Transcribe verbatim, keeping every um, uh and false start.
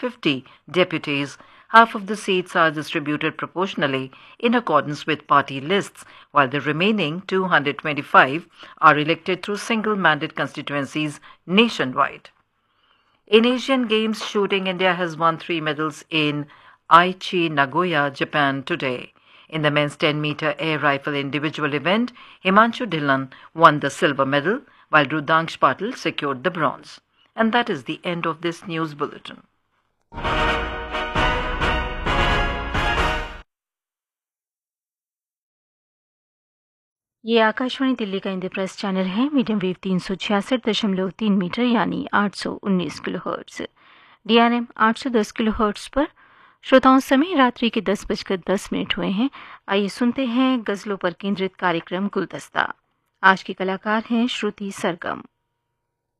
fifty deputies. Half of the seats are distributed proportionally in accordance with party lists, while the remaining two hundred twenty-five are elected through single-mandate constituencies nationwide. In Asian Games shooting, India has won three medals in Aichi, Nagoya, Japan today. In the men's ten meter air rifle individual event, Himanshu Dhillon won the silver medal, while Rudraksh Patil secured the bronze. And that is the end of this news bulletin. ये आकाशवाणी दिल्ली का Indraprastha channel है। Medium wave तीन सौ छियासठ दशमलव तीन metre यानी आठ सौ उन्नीस kilo hertz, D R M आठ सौ दस किलो हर्ट्ज पर श्रोताओं समय रात्रि के दस बजकर दस मिनट हुए हैं। आइए सुनते हैं गज़लों पर केंद्रित कार्यक्रम गुलदस्ता। आज के कलाकार हैं श्रुति सरगम।